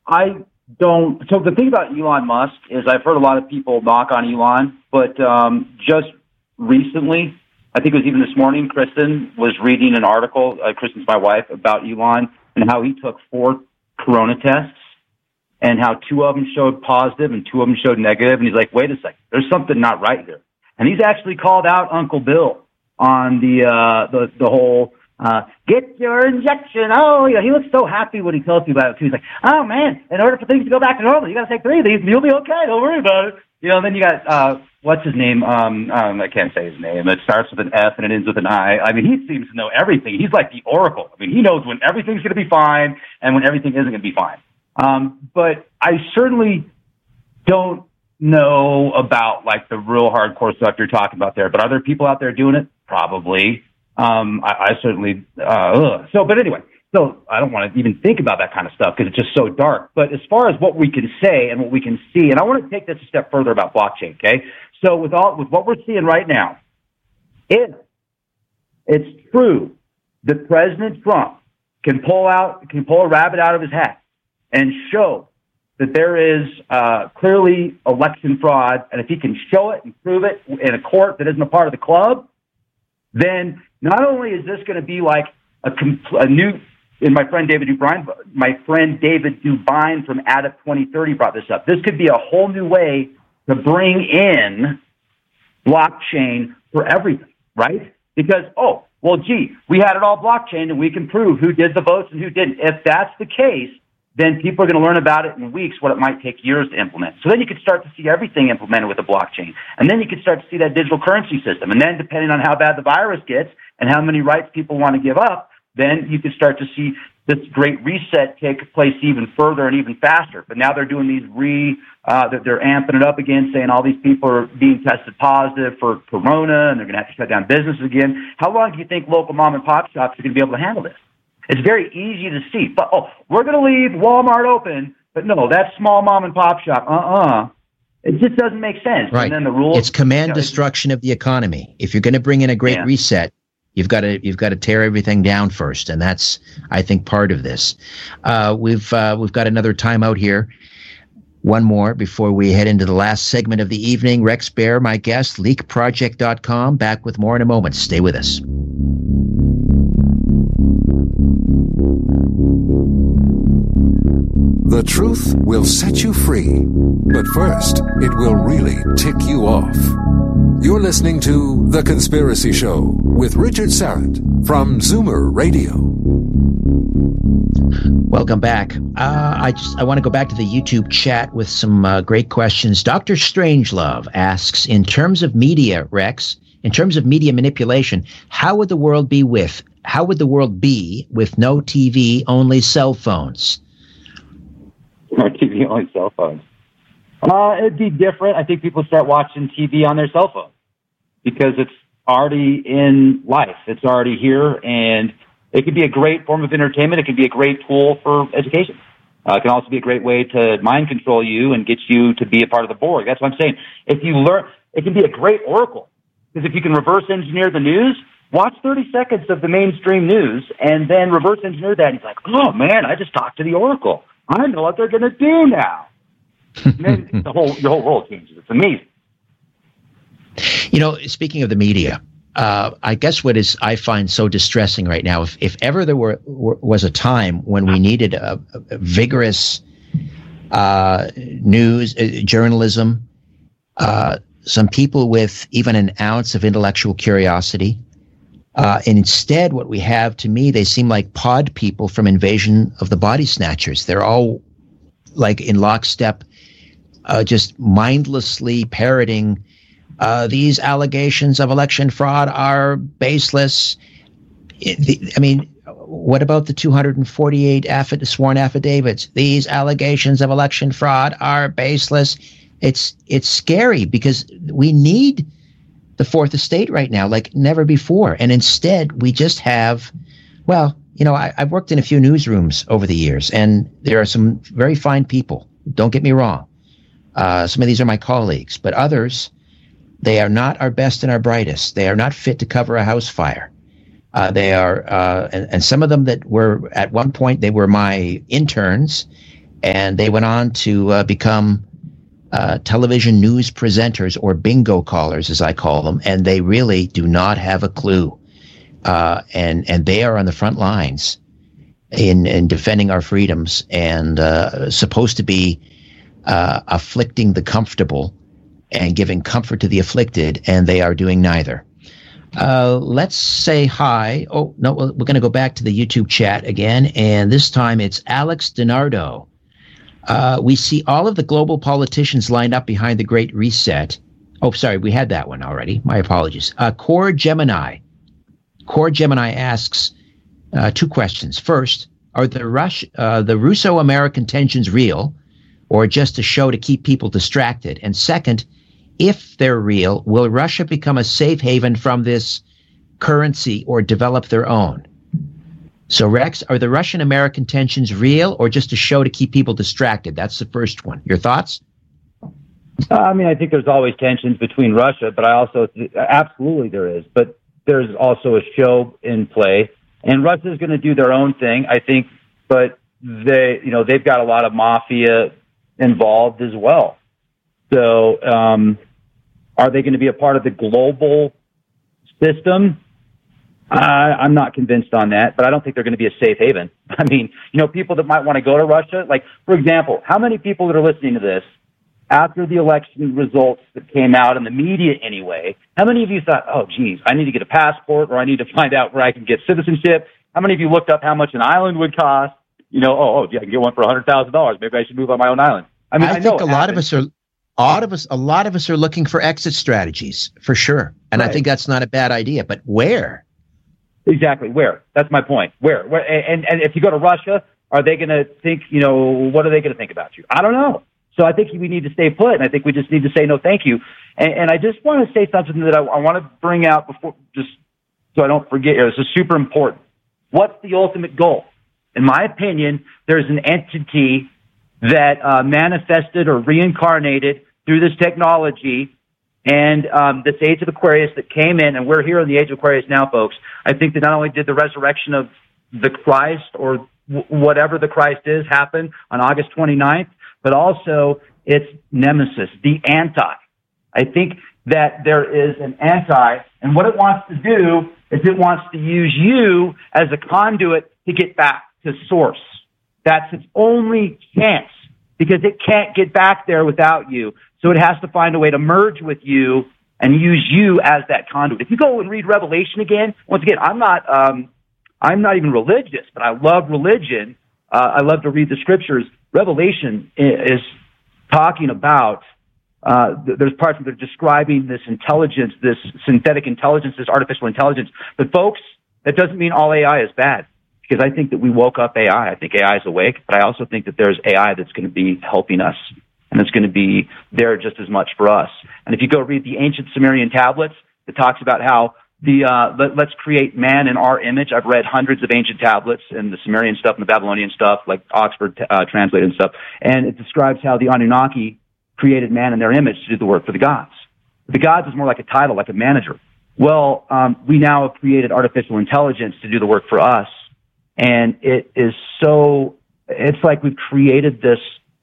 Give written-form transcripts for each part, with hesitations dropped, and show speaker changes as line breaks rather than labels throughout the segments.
I don't. So the thing about Elon Musk is I've heard a lot of people knock on Elon, but just recently, I think it was even this morning, Kristen was reading an article, Kristen's my wife, about Elon and how he took 4 corona tests and how 2 of them showed positive and 2 of them showed negative. And he's like, wait a second, there's something not right here. And he's actually called out Uncle Bill on the whole, get your injection. Oh, yeah, he looks so happy when he tells you about it too. He's like, oh man, in order for things to go back to normal, you got to take 3 of these and you'll be okay. Don't worry about it. You know, then you got, what's his name? I can't say his name. It starts with an F and it ends with an I. I mean, he seems to know everything. He's like the oracle. I mean, he knows when everything's going to be fine and when everything isn't going to be fine. But I certainly don't know about like the real hardcore stuff you're talking about there. But are there people out there doing it? Probably. I certainly, but anyway, so I don't want to even think about that kind of stuff because it's just so dark. But as far as what we can say and what we can see, and I want to take this a step further about blockchain, okay? So with what we're seeing right now, if it's true that President Trump can pull a rabbit out of his hat and show that there is clearly election fraud, and if he can show it and prove it in a court that isn't a part of the club, then not only is this going to be like a new, and my friend David Dubine from Adept 2030 brought this up. This could be a whole new way to bring in blockchain for everything, right? Because, we had it all blockchain and we can prove who did the votes and who didn't. If that's the case, then people are going to learn about it in weeks, what it might take years to implement. So then you could start to see everything implemented with the blockchain. And then you could start to see that digital currency system. And then depending on how bad the virus gets and how many rights people want to give up, then you could start to see this great reset take place even further and even faster. But now they're doing these they're amping it up again, saying all these people are being tested positive for corona and they're going to have to shut down businesses again. How long do you think local mom and pop shops are going to be able to handle this? It's very easy to see. But, we're going to leave Walmart open, but no, that small mom and pop shop, it just doesn't make sense.
Right.
And then the rules,
it's command destruction of the economy. If you're going to bring in a great reset, you've got to tear everything down first, and that's, I think, part of this. We've got another timeout here. One more before we head into the last segment of the evening. Rex Bear, my guest, leakproject.com. Back with more in a moment. Stay with us.
The truth will set you free, but first, it will really tick you off. You're listening to The Conspiracy Show with Richard Syrett from Zoomer Radio.
Welcome back. I want to go back to the YouTube chat with some great questions. Dr. Strangelove asks, in terms of media, Rex, in terms of media manipulation, how would the world be with no TV, only cell phones?
Or TV, only cell phones. It'd be different. I think people start watching TV on their cell phone because it's already in life. It's already here, and it could be a great form of entertainment. It can be a great tool for education. It can also be a great way to mind control you and get you to be a part of the Borg. That's what I'm saying. If you learn, it can be a great oracle, because if you can reverse engineer the news, watch 30 seconds of the mainstream news and then reverse engineer that. And he's like, oh man, I just talked to the oracle. I know what they're going to do now. And then your whole world changes. It's amazing.
You know, speaking of the media, I guess what I find so distressing right now, if ever there was a time when we needed a vigorous news, journalism, some people with even an ounce of intellectual curiosity, and instead what we have, to me, they seem like pod people from Invasion of the Body Snatchers. They're all like in lockstep, just mindlessly parroting these allegations of election fraud are baseless. I mean, what about the 248 sworn affidavits? These allegations of election fraud are baseless. It's scary because we need the fourth estate right now like never before. And instead, we just have, well, you know, I've worked in a few newsrooms over the years, and there are some very fine people. Don't get me wrong. Some of these are my colleagues, but others, they are not our best and our brightest. They are not fit to cover a house fire. They are, and some of them that were at one point, they were my interns, And they went on to become television news presenters, or bingo callers, as I call them, and they really do not have a clue. And they are on the front lines in defending our freedoms and supposed to be afflicting the comfortable and giving comfort to the afflicted, and they are doing neither. Let's say hi. Oh, no, we're going to go back to the YouTube chat again, and this time it's Alex DiNardo. We see all of the global politicians lined up behind the Great Reset. Oh, sorry, we had that one already. My apologies. Core Gemini asks two questions. First, are the Russo-American tensions real, or just a show to keep people distracted? And second, if they're real, will Russia become a safe haven from this currency or develop their own? So, Rex, are the Russian-American tensions real or just a show to keep people distracted? That's the first one. Your thoughts?
I mean, I think there's always tensions between Russia, but I also, absolutely there is. But there's also a show in play. And Russia is going to do their own thing, I think, but they've got a lot of mafia involved as well. So, are they going to be a part of the global system? I'm not convinced on that, but I don't think they're going to be a safe haven. I mean, people that might want to go to Russia, like, for example, how many people that are listening to this after the election results that came out in the media anyway, how many of you thought, oh, geez, I need to get a passport, or I need to find out where I can get citizenship? How many of you looked up how much an island would cost? Yeah, I can get one for $100,000. Maybe I should move on my own island. I mean, I
think a lot of us are looking for exit strategies, for sure. And right. I think that's not a bad idea, but where?
Exactly. Where? That's my point. Where? And if you go to Russia, are they going to think, what are they going to think about you? I don't know. So I think we need to stay put, and I think we just need to say no thank you. And I just want to say something that I want to bring out before, just so I don't forget here. This is super important. What's the ultimate goal? In my opinion, there's an entity that manifested or reincarnated through this technology and this age of Aquarius that came in, and we're here in the age of Aquarius now, folks. I think that not only did the resurrection of the Christ, or whatever the Christ is, happen on August 29th, but also its nemesis, the anti. I think that there is an anti, and what it wants to do is it wants to use you as a conduit to get back to source. That's its only chance, because it can't get back there without you. So it has to find a way to merge with you and use you as that conduit. If you go and read Revelation again, once again, I'm not even religious, but I love religion. I love to read the scriptures. Revelation is talking about, there's parts that are describing this intelligence, this synthetic intelligence, this artificial intelligence. But folks, that doesn't mean all AI is bad, because I think that we woke up AI. I think AI is awake, but I also think that there's AI that's going to be helping us, and it's going to be there just as much for us. And if you go read the ancient Sumerian tablets, it talks about how let's create man in our image. I've read hundreds of ancient tablets and the Sumerian stuff and the Babylonian stuff, like Oxford translated and stuff, and it describes how the Anunnaki created man in their image to do the work for the gods. The gods is more like a title, like a manager. Well, we now have created artificial intelligence to do the work for us, and it's like we've created this,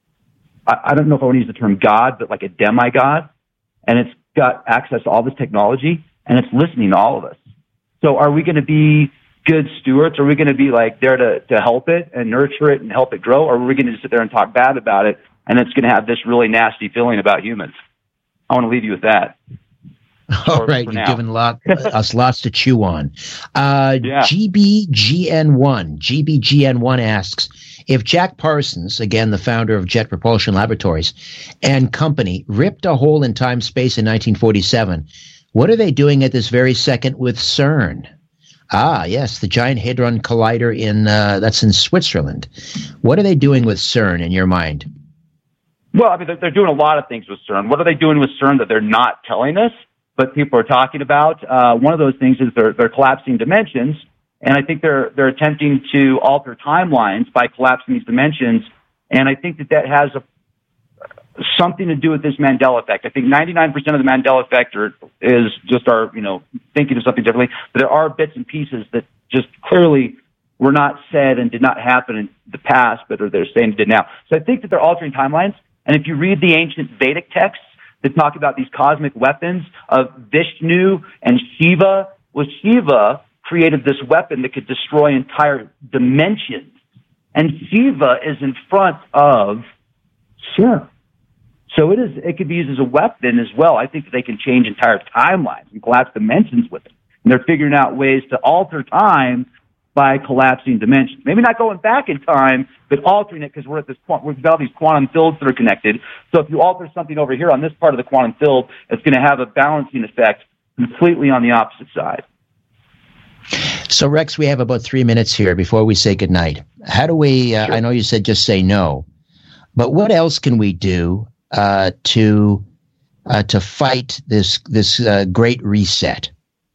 I don't know if I want to use the term God, but like a demigod, and it's got access to all this technology, and it's listening to all of us. So are we going to be good stewards? Are we going to be like there to help it and nurture it and help it grow? Or are we going to just sit there and talk bad about it, and it's going to have this really nasty feeling about humans? I want to leave you with that.
All right, you've given us lots to chew on. GBGN1 asks, if Jack Parsons, again the founder of Jet Propulsion Laboratories and company, ripped a hole in time-space in 1947, what are they doing at this very second with CERN? Ah, yes, the Giant Hadron Collider that's in Switzerland. What are they doing with CERN in your mind?
Well, I mean, they're doing a lot of things with CERN. What are they doing with CERN that they're not telling us, but people are talking about? One of those things is they're collapsing dimensions, and I think they're attempting to alter timelines by collapsing these dimensions, and I think that has something to do with this Mandela effect. I think 99% of the Mandela effect is just our, thinking of something differently, but there are bits and pieces that just clearly were not said and did not happen in the past, but they're saying it did now. So I think that they're altering timelines. And if you read the ancient Vedic texts that talk about these cosmic weapons of Vishnu and Shiva, well, Shiva created this weapon that could destroy entire dimensions. And Shiva is in front of Shiva. So it could be used as a weapon as well. I think that they can change entire timelines and collapse dimensions with it. And they're figuring out ways to alter time by collapsing dimensions. Maybe not going back in time, but altering it, because we've got these quantum fields that are connected. So if you alter something over here on this part of the quantum field, it's going to have a balancing effect completely on the opposite side.
So, Rex, we have about 3 minutes here before we say goodnight. How do we,
Sure.
I know you said just say no, but what else can we do to fight this great reset?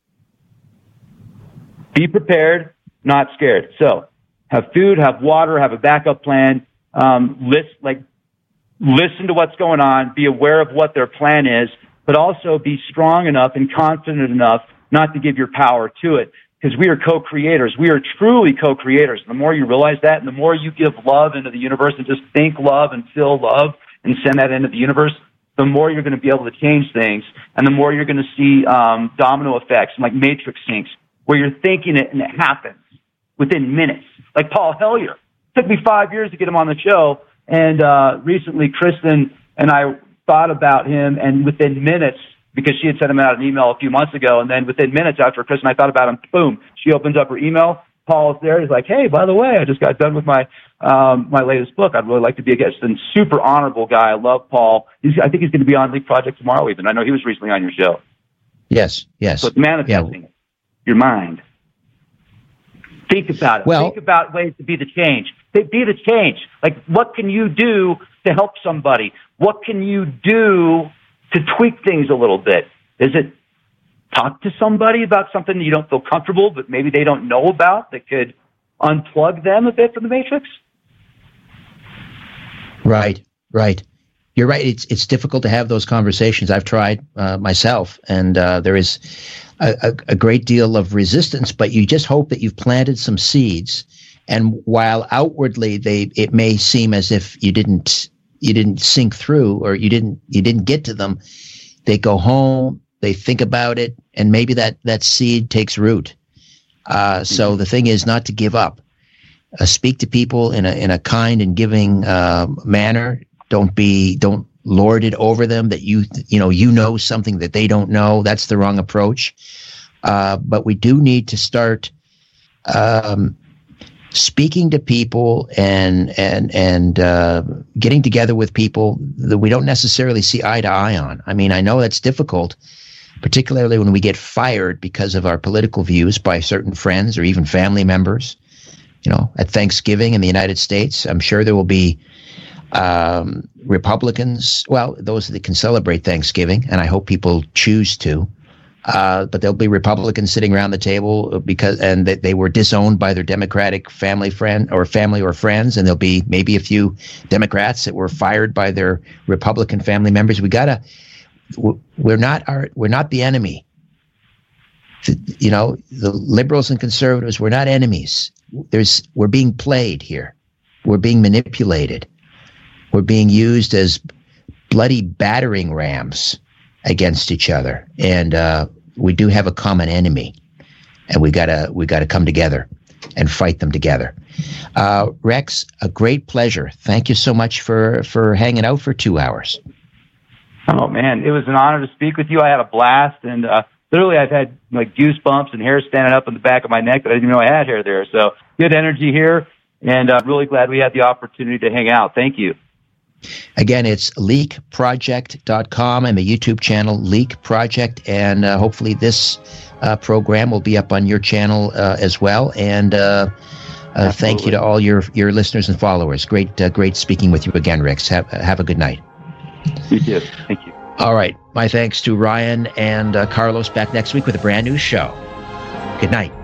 Be prepared, not scared. So have food, have water, have a backup plan. Listen to what's going on, be aware of what their plan is, but also be strong enough and confident enough not to give your power to it. Because we are co-creators. We are truly co-creators. The more you realize that, and the more you give love into the universe and just think love and feel love and send that into the universe, the more you're going to be able to change things, and the more you're going to see domino effects, like matrix syncs, where you're thinking it and it happens within minutes. Like Paul Hellyer. It took me 5 years to get him on the show, and recently Kristen and I thought about him, and within minutes, because she had sent him out an email a few months ago, and then within minutes after Kristen and I thought about him, boom, she opens up her email, Paul's there, he's like, hey, by the way, I just got done with my latest book. I'd really like to be a guest. And super honorable guy. I love Paul. I think he's going to be on Leak Project tomorrow even. I know he was recently on your show.
Yes.
So it's manifesting it. Your mind. Think about it. Think about ways to be the change. Be the change. Like, what can you do to help somebody? What can you do to tweak things a little bit? Is it talk to somebody about something that you don't feel comfortable, but maybe they don't know about, that could unplug them a bit from the matrix?
Right. You're right. It's difficult to have those conversations. I've tried myself, and there is a great deal of resistance, but you just hope that you've planted some seeds. And while outwardly it may seem as if you didn't sink through, or you didn't get to them, they go home, they think about it, and maybe that seed takes root. So the thing is not to give up. Speak to people in a kind and giving manner. Don't lord it over them that you know something that they don't know. That's the wrong approach. But we do need to start speaking to people and getting together with people that we don't necessarily see eye to eye on. I mean, I know that's difficult, particularly when we get fired because of our political views by certain friends or even family members. At Thanksgiving in the United States, I'm sure there will be Republicans, well, those that can celebrate Thanksgiving, and I hope people choose to. But there'll be Republicans sitting around the table and they were disowned by their Democratic family or friends, and there'll be maybe a few Democrats that were fired by their Republican family members. We're not the enemy. The liberals and conservatives, we're not enemies. We're being played here. We're being manipulated. We're being used as bloody battering rams against each other, and we do have a common enemy, and we gotta come together and fight them together. Rex, a great pleasure. Thank you so much for hanging out for 2 hours.
Oh man, it was an honor to speak with you. I had a blast, and literally I've had like goosebumps and hair standing up on the back of my neck that I didn't even know I had hair there. So good energy here, and I'm really glad we had the opportunity to hang out. Thank you.
Again, it's leakproject.com and the YouTube channel Leak Project, and hopefully this program will be up on your channel as well. And thank you to all your listeners and followers. Great speaking with you again, Rex. Have a good night.
You too. Thank you.
All right. My thanks to Ryan and Carlos. Back next week with a brand new show. Good night.